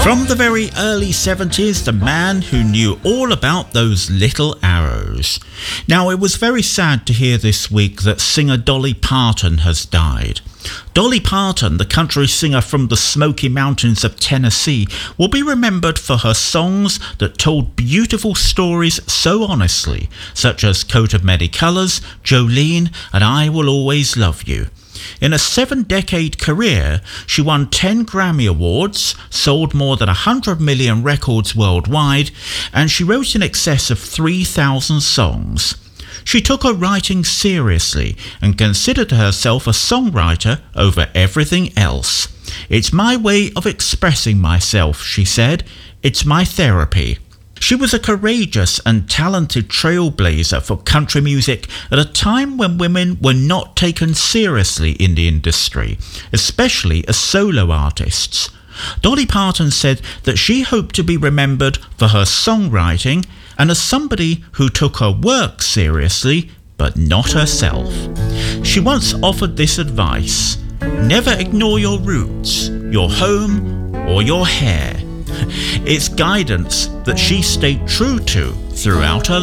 From the very early 70s, the man who knew all about those little arrows. Now, it was very sad to hear this week that singer Dolly Parton has died. Dolly Parton, the country singer from the Smoky Mountains of Tennessee, will be remembered for her songs that told beautiful stories so honestly, such as Coat of Many Colours, Jolene, and I Will Always Love You. In a 7-decade career, she won 10 Grammy Awards, sold more than 100 million records worldwide, and she wrote in excess of 3,000 songs. She took her writing seriously and considered herself a songwriter over everything else. "It's my way of expressing myself," she said. "It's my therapy." She was a courageous and talented trailblazer for country music at a time when women were not taken seriously in the industry, especially as solo artists. Dolly Parton said that she hoped to be remembered for her songwriting and as somebody who took her work seriously, but not herself. She once offered this advice: never ignore your roots, your home, or your hair. It's guidance that she stayed true to throughout her